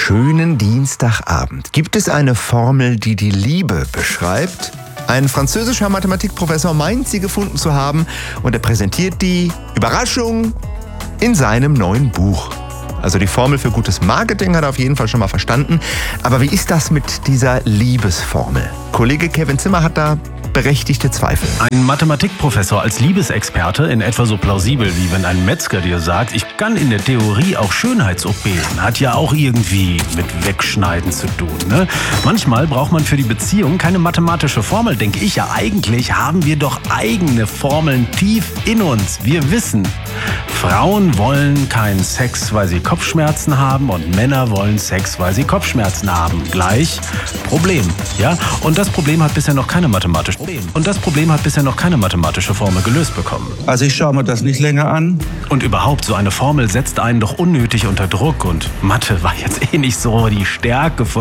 schönen Dienstagabend gibt es eine Formel, die die Liebe beschreibt. Ein französischer Mathematikprofessor meint, sie gefunden zu haben, und er präsentiert die, Überraschung, in seinem neuen Buch. Also die Formel für gutes Marketing hat er auf jeden Fall schon mal verstanden. Aber wie ist das mit dieser Liebesformel? Kollege Kevin Zimmer hat da berechtigte Zweifel. Ein Mathematikprofessor als Liebesexperte in etwa so plausibel, wie wenn ein Metzger dir sagt, ich kann in der Theorie auch Schönheits-OPen. Hat ja auch irgendwie mit Wegschneiden zu tun, ne? Manchmal braucht man für die Beziehung keine mathematische Formel, denke ich ja. Eigentlich haben wir doch eigene Formeln tief in uns. Wir wissen, Frauen wollen keinen Sex, weil sie Kopfschmerzen haben, und Männer wollen Sex, weil sie Kopfschmerzen haben. Gleich Problem, ja? Und das Problem hat bisher noch keine mathematische Formel gelöst bekommen. Also ich schaue mir das nicht länger an. Und überhaupt, so eine Formel setzt einen doch unnötig unter Druck, und Mathe war jetzt eh nicht so die Stärke von